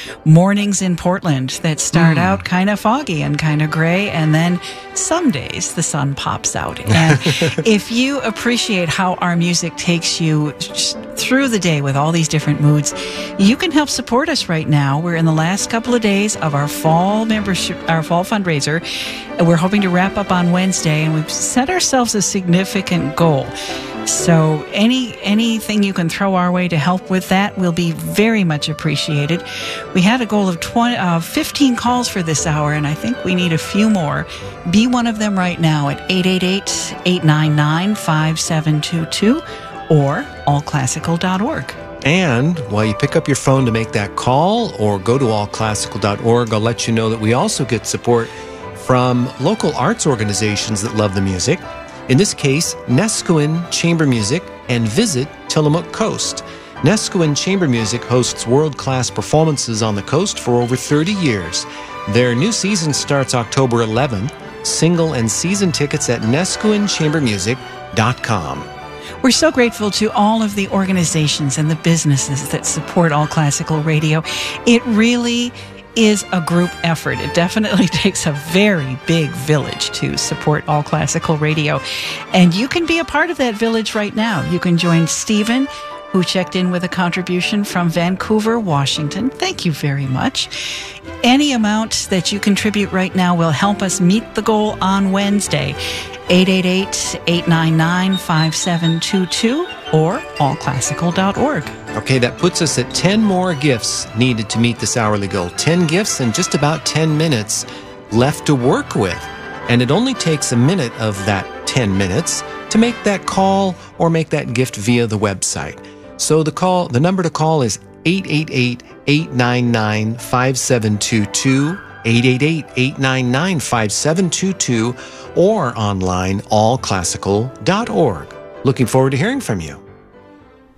mornings in Portland that start out kind of foggy and kind of gray, and then some days the sun pops out. And if you appreciate how our music takes you through the day with all these different moods, you can help support us right now. We're in the last couple of days of our fall membership, our fall fundraiser. We're hoping to wrap up on Wednesday, and we've set ourselves a significant goal. So anything you can throw our way to help with that will be very much appreciated. We had a goal of 15 calls for this hour, and I think we need a few more. Be one of them right now at 888-899-5722 or allclassical.org. And while you pick up your phone to make that call or go to allclassical.org, I'll let you know that we also get support from local arts organizations that love the music. In this case, Nesquin Chamber Music and Visit Tillamook Coast. Nesquin Chamber Music hosts world-class performances on the coast for over 30 years. Their new season starts October 11th. Single and season tickets at nesquinchambermusic.com. We're so grateful to all of the organizations and the businesses that support All Classical Radio. It really is a group effort. It definitely takes a very big village to support All Classical Radio. And you can be a part of that village right now. You can join Stephen, who checked in with a contribution from Vancouver, Washington. Thank you very much. Any amount that you contribute right now will help us meet the goal on Wednesday. 888-899-5722 or allclassical.org. Okay, that puts us at 10 more gifts needed to meet this hourly goal. 10 gifts and just about 10 minutes left to work with. And it only takes a minute of that 10 minutes to make that call or make that gift via the website. So the number to call is 888-899-5722, 888-899-5722, or online allclassical.org. Looking forward to hearing from you.